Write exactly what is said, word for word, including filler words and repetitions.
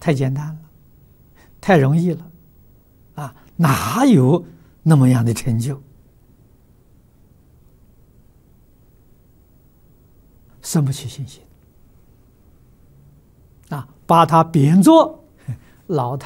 太简单了，太容易了，啊，哪有那么样的成就？生不起信心，啊，把它贬作老太